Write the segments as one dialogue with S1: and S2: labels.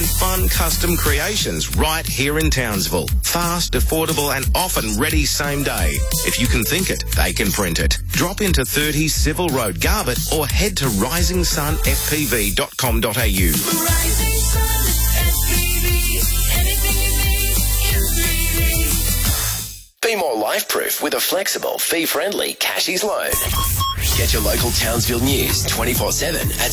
S1: and fun custom creations right here in Townsville. Fast, affordable and often ready same day. If you can think it, they can print it. Drop into 30 Civil Road, Garbutt, or head to risingsunfpv.com.au.
S2: Rising Sun FPV, anything you need is 3D.
S3: Be more life-proof with a flexible, fee-friendly Cashies loan. Get your local Townsville news 24/7 at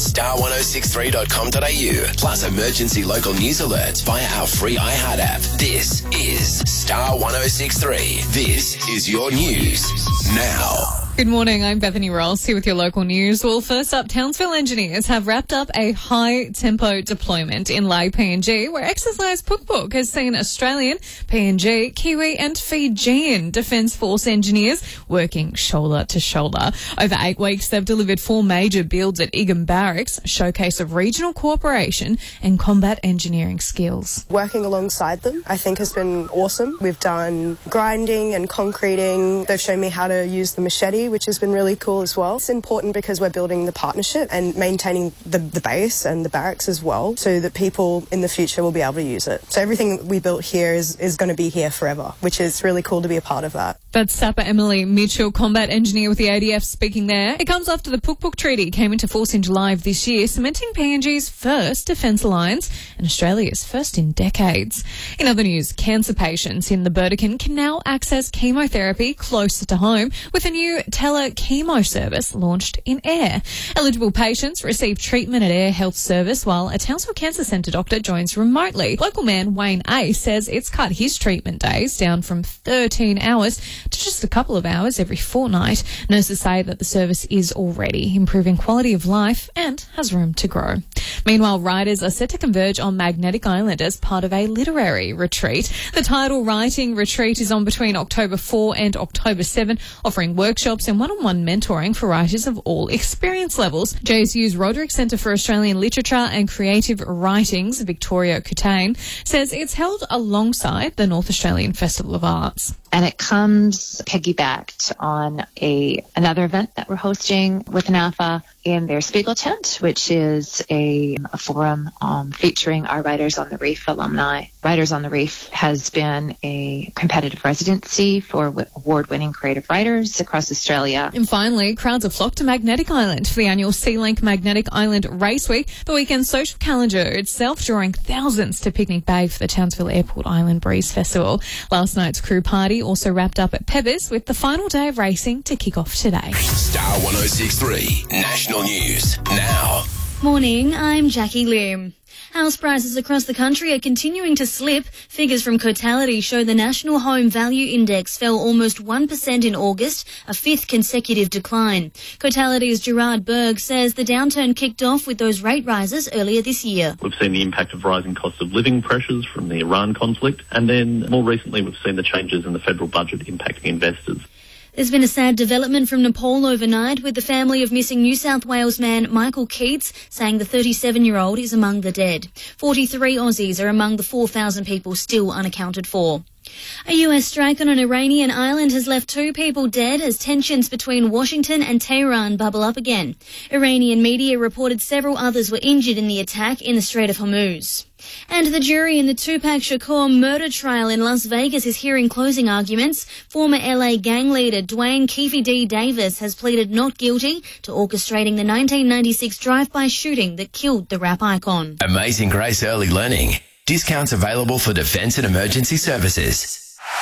S3: star1063.com.au. Plus emergency local news alerts via our free iHeart app. This is Star 1063. This is your news now.
S4: Good morning, I'm Bethany Ross here with your local news. Well, first up, Townsville engineers have wrapped up a high-tempo deployment in Lae PNG, where Exercise Pukpuk has seen Australian, PNG, Kiwi and Fijian Defence Force engineers working shoulder to shoulder. Over 8 weeks, they've delivered 4 major builds at Egan Barracks, a showcase of regional cooperation and combat engineering skills.
S5: Working alongside them, I think, has been awesome. We've done grinding and concreting. They've shown me how to use the machete, which has been really cool as well. It's important because we're building the partnership and maintaining the base and the barracks as well, so that people in the future will be able to use it. So everything we built here is going to be here forever, which is really cool to be a part of that.
S4: That's Sapper Emily Mitchell, combat engineer with the ADF, speaking there. It comes after the Pukpuk Treaty came into force in July of this year, cementing PNG's first defence alliance and Australia's first in decades. In other news, cancer patients in the Burdekin can now access chemotherapy closer to home with a new tele-chemo service launched in Ayr. Eligible patients receive treatment at Ayr Health Service, while a Townsville Cancer Centre doctor joins remotely. Local man Wayne A says it's cut his treatment days down from 13 hours to just a couple of hours every fortnight. Nurses say that the service is already improving quality of life and has room to grow. Meanwhile, writers are set to converge on Magnetic Island as part of a literary retreat. The tidal writing retreat is on between October 4 and October 7, offering workshops and one-on-one mentoring for writers of all experience levels. JSU's Roderick Centre for Australian Literature and Creative Writings, Victoria Kutane, says it's held alongside the North Australian Festival of Arts.
S6: And it comes piggybacked on another event that we're hosting with NAFA in their Spiegel tent, which is a forum featuring our Writers on the Reef alumni. Writers on the Reef has been a competitive residency for award-winning creative writers across Australia.
S4: And finally, crowds have flocked to Magnetic Island for the annual SeaLink Magnetic Island Race Week, the weekend social calendar itself drawing thousands to Picnic Bay for the Townsville Airport Island Breeze Festival. Last night's crew party also wrapped up at Pebbers with the final day of racing to kick off today.
S3: Star 1063 National News now.
S7: Morning, I'm Jackie Lim. House prices across the country are continuing to slip. Figures from Cotality show the National Home Value Index fell almost 1% in August, a 5th consecutive decline. Cotality's Gerard Berg says the downturn kicked off with those rate rises earlier this year.
S8: We've seen the impact of rising cost of living pressures from the Iran conflict, and then more recently we've seen the changes in the federal budget impacting investors.
S7: There's been a sad development from Nepal overnight, with the family of missing New South Wales man Michael Keats saying the 37-year-old is among the dead. 43 Aussies are among the 4,000 people still unaccounted for. A US strike on an Iranian island has left 2 people dead as tensions between Washington and Tehran bubble up again. Iranian media reported several others were injured in the attack in the Strait of Hormuz. And the jury in the Tupac Shakur murder trial in Las Vegas is hearing closing arguments. Former LA gang leader Dwayne Keefe D. Davis has pleaded not guilty to orchestrating the 1996 drive-by shooting that killed the rap icon.
S3: Amazing Grace Early Learning. Discounts available for defence and emergency services.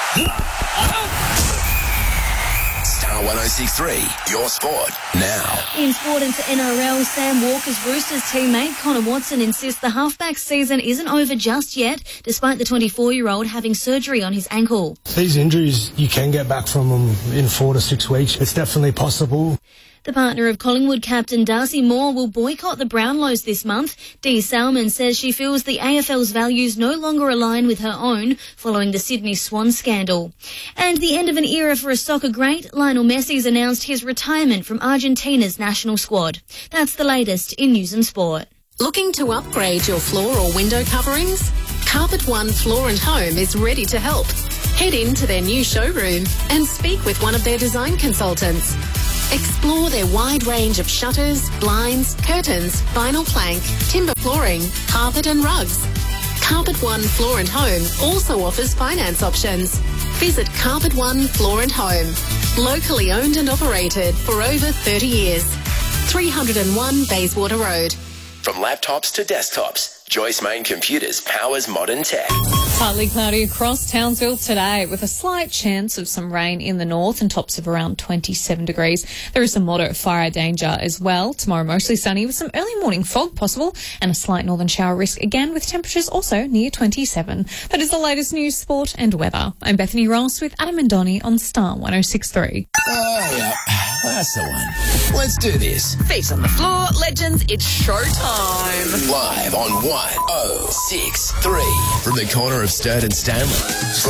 S3: Star 1063, your sport now.
S7: In sport into NRL, Sam Walker's Roosters teammate Connor Watson insists the halfback season isn't over just yet, despite the 24-year-old having surgery on his ankle.
S9: These injuries, you can get back from them in 4 to 6 weeks. It's definitely possible.
S7: The partner of Collingwood captain Darcy Moore will boycott the Brownlows this month. Dee Salmon says she feels the AFL's values no longer align with her own following the Sydney Swan scandal. And the end of an era for a soccer great, Lionel Messi's announced his retirement from Argentina's national squad. That's the latest in news and sport.
S10: Looking to upgrade your floor or window coverings? Carpet One Floor & Home is ready to help. Head into their new showroom and speak with one of their design consultants. Explore their wide range of shutters, blinds, curtains, vinyl plank, timber flooring, carpet and rugs. Carpet One Floor and Home also offers finance options. Visit Carpet One Floor and Home. Locally owned and operated for over 30 years. 301 Bayswater Road.
S3: From laptops to desktops, Joyce Main Computers powers modern tech.
S4: Partly cloudy across Townsville today with a slight chance of some rain in the north and tops of around 27 degrees. There is some moderate fire danger as well. Tomorrow mostly sunny with some early morning fog possible and a slight northern shower risk again with temperatures also near 27. That is the latest news, sport and weather. I'm Bethany Ross with Adam and Donnie on Star 106.3.
S3: Oh, yeah. That's the one. Let's do this.
S11: Feet on the floor, legends, it's showtime.
S3: Live on 106.3 from the corner of Sturt and Stanley.